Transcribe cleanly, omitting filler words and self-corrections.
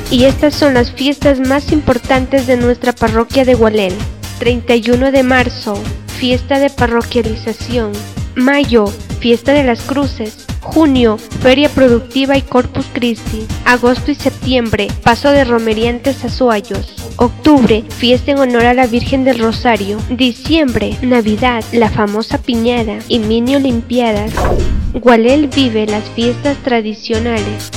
Y estas son las fiestas más importantes de nuestra parroquia de Gualel. 31 de marzo, fiesta de parroquialización. Mayo, fiesta de las cruces. Junio, feria productiva y Corpus Christi. Agosto y septiembre, paso de romería en Tezazuayos. Octubre, fiesta en honor a la Virgen del Rosario. Diciembre, Navidad, la famosa piñada y mini olimpiadas. Gualel vive las fiestas tradicionales.